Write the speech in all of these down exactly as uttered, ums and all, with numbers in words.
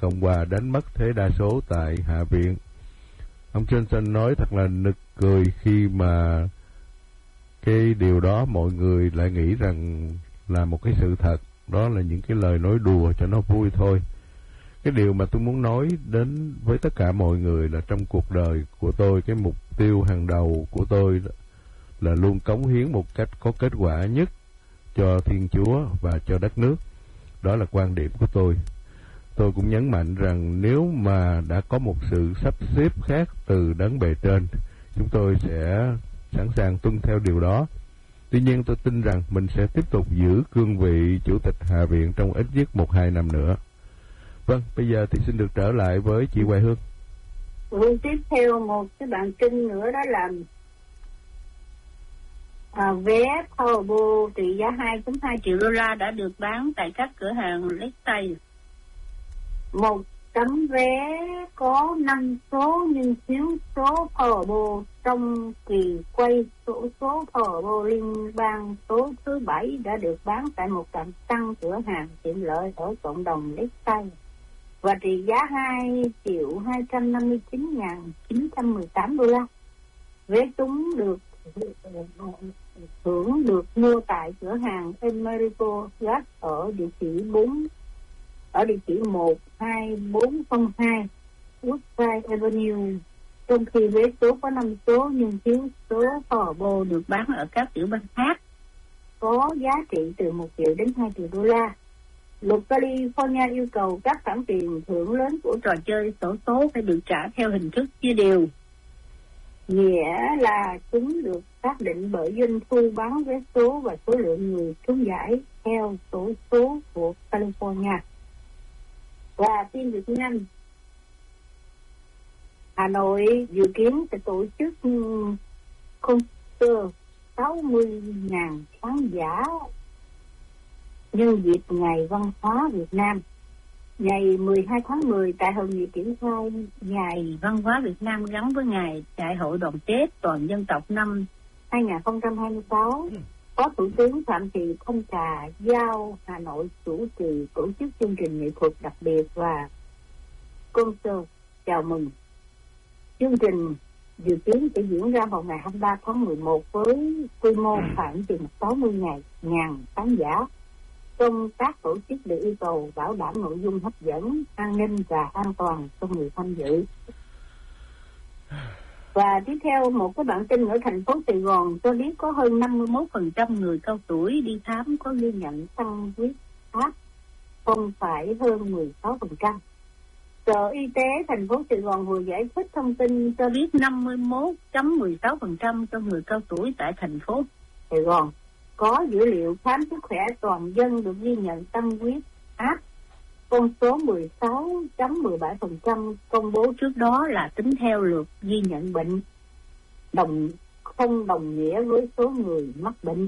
Cộng hòa đánh mất thế đa số tại Hạ viện. Ông Johnson nói thật là nực cười khi mà cái điều đó mọi người lại nghĩ rằng là một cái sự thật. Đó là những cái lời nói đùa cho nó vui thôi. Cái điều mà tôi muốn nói đến với tất cả mọi người là trong cuộc đời của tôi, cái mục tiêu hàng đầu của tôi là luôn cống hiến một cách có kết quả nhất cho Thiên Chúa và cho đất nước. Đó là quan điểm của tôi. Tôi cũng nhấn mạnh rằng nếu mà đã có một sự sắp xếp khác từ đấng bề trên, chúng tôi sẽ sẵn sàng tuân theo điều đó. Tuy nhiên tôi tin rằng mình sẽ tiếp tục giữ cương vị Chủ tịch Hạ viện trong ít nhất một hai năm nữa. Vâng, bây giờ thì xin được trở lại với chị Hoài Hương. Ừ, tiếp theo một cái bản tin nữa đó là à, vé Powerball trị giá hai phẩy hai triệu đô la đã được bán tại các cửa hàng Lexus. Một tấm vé có năm số nhưng thiếu số Powerball trong kỳ quay sổ số Powerball liên bang số thứ bảy đã được bán tại một trạm xăng cửa hàng tiện lợi ở cộng đồng Lexus và trị giá hai triệu hai trăm năm mươi chín nghìn chín trăm mười tám đô la. Vé trúng được thưởng được mua tại cửa hàng Americo Gas ở địa chỉ bốn ở địa chỉ một hai bốn không hai Woodside Avenue, trong khi vé số có năm số nhưng thiếu số Powerball được bán ở các tiểu bang khác có giá trị từ một triệu đến hai triệu đô la. Luật California yêu cầu các khoản tiền thưởng lớn của trò chơi xổ số phải được trả theo hình thức chia đều, nghĩa là chúng được xác định bởi doanh thu bán vé số và số lượng người trúng giải theo sổ số của California. Và tin Việt Nam, Hà Nội dự kiến sẽ tổ chức concert sáu mươi nghìn khán giả nhân dịp Ngày Văn hóa Việt Nam. Ngày mười hai tháng mười, tại hội nghị triển khai Ngày Văn hóa Việt Nam gắn với Ngày Đại hội đoàn kết toàn dân tộc năm hai không hai sáu, Phó Thủ tướng Phạm Thị Thanh Trà giao Hà Nội chủ trì tổ chức chương trình nghệ thuật đặc biệt và concert chào mừng. Chương trình dự kiến sẽ diễn ra vào ngày hai mươi ba tháng mười một với quy mô khoảng chừng sáu mươi nghìn khán giả. Công tác tổ chức được yêu cầu bảo đảm nội dung hấp dẫn, an ninh và an toàn cho người tham dự. Và tiếp theo một cái bản tin ở thành phố Sài Gòn cho biết có hơn năm mươi mốt phần trăm người cao tuổi đi khám có ghi nhận tăng huyết áp, không phải hơn mười sáu phần trăm. Sở Y tế thành phố Sài Gòn vừa giải thích thông tin cho biết năm mươi mốt phẩy mười sáu phần trăm cho người cao tuổi tại thành phố Sài Gòn có dữ liệu khám sức khỏe toàn dân được ghi nhận tăng huyết áp. Con số mười sáu phẩy mười bảy phần trăm công bố trước đó là tính theo lượt ghi nhận bệnh, đồng không đồng nghĩa với số người mắc bệnh.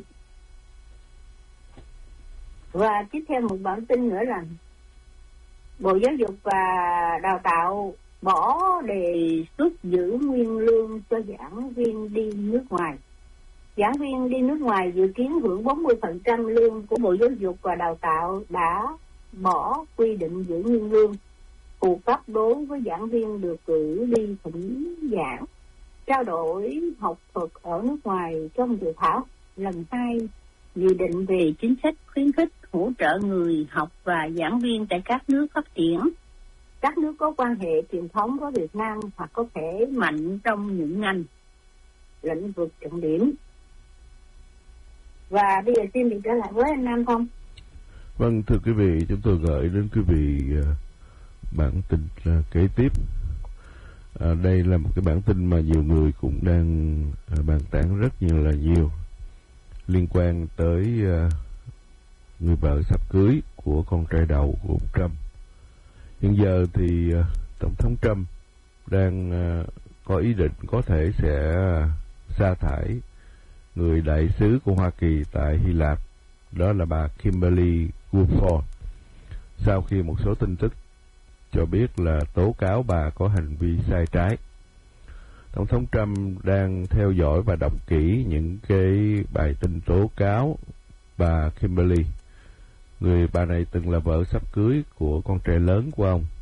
Và tiếp theo một bản tin nữa là Bộ Giáo dục và Đào tạo bỏ đề xuất giữ nguyên lương cho giảng viên đi nước ngoài. Giảng viên đi nước ngoài dự kiến hưởng bốn mươi phần trăm lương của Bộ Giáo dục và Đào tạo đã bỏ quy định giữ nguyên lương phụ cấp đối với giảng viên được cử đi thỉnh giảng, trao đổi học thuật ở nước ngoài trong dự thảo lần hai nghị định về chính sách khuyến khích hỗ trợ người học và giảng viên tại các nước phát triển, các nước có quan hệ truyền thống với Việt Nam hoặc có thể mạnh trong những ngành lĩnh vực trọng điểm. Và bây giờ xin được trở lại với anh Nam Phong. Vâng, thưa quý vị, chúng tôi gửi đến quý vị uh, bản tin uh, kế tiếp. Uh, đây là một cái bản tin mà nhiều người cũng đang uh, bàn tán rất nhiều là nhiều, liên quan tới uh, người vợ sắp cưới của con trai đầu của ông Trump. Hiện giờ thì uh, Tổng thống Trump đang uh, có ý định có thể sẽ uh, sa thải người đại sứ của Hoa Kỳ tại Hy Lạp, đó là bà Kimberly Guilford, sau khi một số tin tức cho biết là tố cáo bà có hành vi sai trái. Tổng thống Trump đang theo dõi và đọc kỹ những cái bài tin tố cáo bà Kimberly. Người bà này từng là vợ sắp cưới của con trai lớn của ông,